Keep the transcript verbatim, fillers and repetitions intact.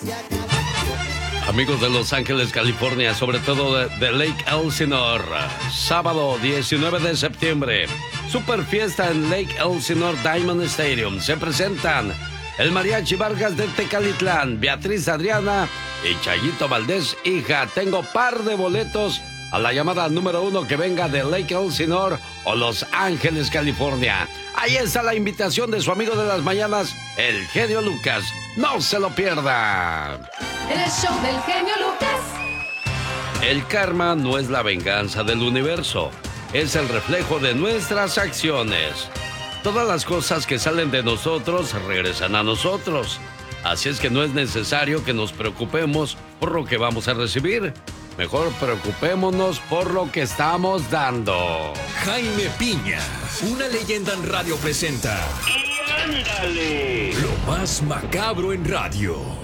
Amigos de Los Ángeles, California, sobre todo de, de Lake Elsinore, sábado diecinueve de septiembre, super fiesta en Lake Elsinore Diamond Stadium. Se presentan el Mariachi Vargas de Tecalitlán, Beatriz Adriana y Chayito Valdés, hija. Tengo par de boletos a la llamada número uno que venga de Lake Elsinore o Los Ángeles, California. Ahí está la invitación de su amigo de las mañanas, el genio Lucas. No se lo pierda. En el show del genio Lucas. El karma no es la venganza del universo, es el reflejo de nuestras acciones. Todas las cosas que salen de nosotros regresan a nosotros. Así es que no es necesario que nos preocupemos por lo que vamos a recibir. Mejor preocupémonos por lo que estamos dando. Jaime Piña, una leyenda en radio presenta. ¡Y ándale! Lo más macabro en radio.